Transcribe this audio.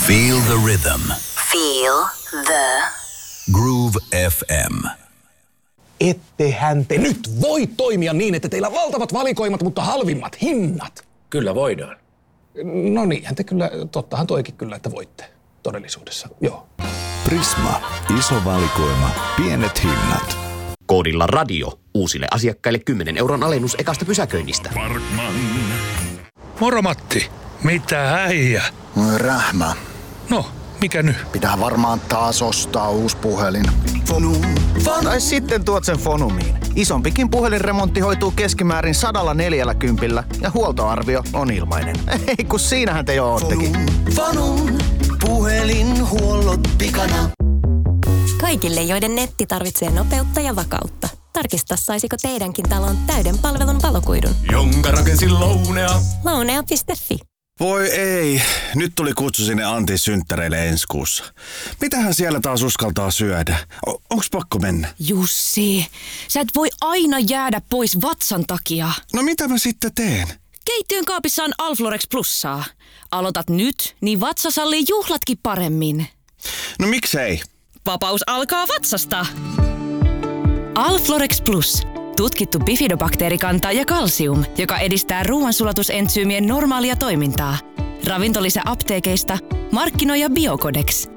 Feel the rhythm. Feel the Groove FM. Ettehän te nyt voi toimia niin, että teillä on valtavat valikoimat, mutta halvimmat hinnat. Kyllä voidaan. No niinhän te kyllä, tottahan toikin kyllä, että voitte todellisuudessa, joo. Prisma. Iso valikoima. Pienet hinnat. Koodilla radio. Uusille asiakkaille 10 € alennus ekasta pysäköinnistä. Moro Matti. Mitä äijä? Rähmä. No, mikä nyt? Pitää varmaan taas ostaa uusi puhelin. Tai sitten tuot sen Fonumiin. Isompikin puhelinremontti hoituu keskimäärin 140 ja huoltoarvio on ilmainen. Ei kun siinähän te jo oottekin. Fonum, puhelinhuollot pikana. Kaikille, joiden netti tarvitsee nopeutta ja vakautta. Tarkista, saisiko teidänkin talon täyden palvelun valokuidun. Jonka rakensin Lounea. Lounea.fi. Voi ei, nyt tuli kutsu sinne Antin synttäreille ensi kuussa. Mitähän siellä taas uskaltaa syödä? Onks pakko mennä? Jussi, sä et voi aina jäädä pois vatsan takia. No mitä mä sitten teen? Keittiön kaapissa on Alflorex Plussaa. Aloitat nyt, niin vatsa sallii juhlatkin paremmin. No miksei? Vapaus alkaa vatsasta. Alflorex Plus. Tutkittu bifidobakteerikanta ja kalsium, joka edistää ruoansulatusentsyymien normaalia toimintaa. Ravintolisä apteekeista, markkinoija Biocodex.